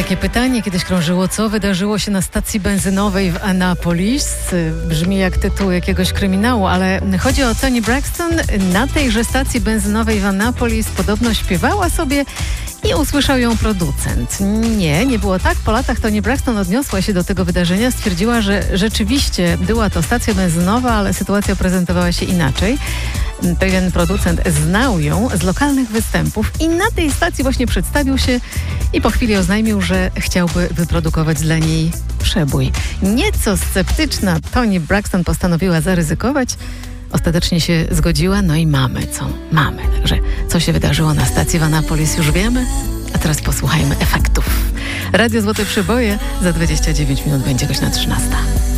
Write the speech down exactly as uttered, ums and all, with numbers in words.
Takie pytanie kiedyś krążyło, co wydarzyło się na stacji benzynowej w Annapolis. Brzmi jak tytuł jakiegoś kryminału, ale chodzi o Toni Braxton. Na tejże stacji benzynowej w Annapolis podobno śpiewała sobie i usłyszał ją producent. Nie, nie było tak. Po latach Toni Braxton odniosła się do tego wydarzenia. Stwierdziła, że rzeczywiście była to stacja benzynowa, ale sytuacja prezentowała się inaczej. Pewien producent znał ją z lokalnych występów i na tej stacji właśnie przedstawił się i po chwili oznajmił, że chciałby wyprodukować dla niej przebój. Nieco sceptyczna Toni Braxton postanowiła zaryzykować. Ostatecznie się zgodziła, no i mamy co? Mamy. Także co się wydarzyło na stacji w Annapolis już wiemy, a teraz posłuchajmy efektów. Radio Złote Przyboje za dwadzieścia dziewięć minut będzie godzina trzynasta.